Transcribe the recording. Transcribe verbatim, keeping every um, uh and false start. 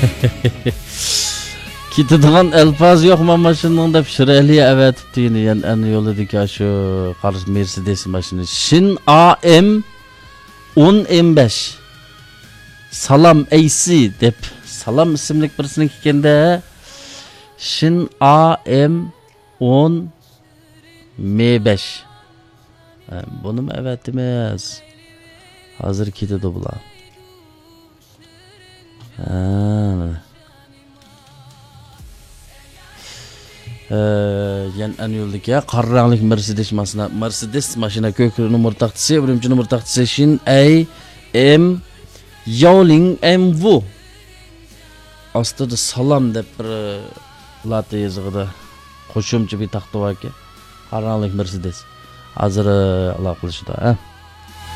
Kitadigan elfaz yok mu maşının da pişireliye evet ettiğini yani en yoldaki şu karşı Mercedes maşını. Shin A M on M beş. Salam A C dep Salam isimlik birisinin kikende. Shin A M on M beş. Yani bunun evet demez. Hazır kitadi bula. Ha. Ee, yani en yoldaki ya karanlık Mercedes maşına Mercedes maşına kökü numara tahtisi birinci numara tahtisi Shin A M Yawling M V aslında salam dep bir latı yazıqda qo'shimcha bir taxtı var ki karanlık Mercedes hazır Allah qilishdi ha.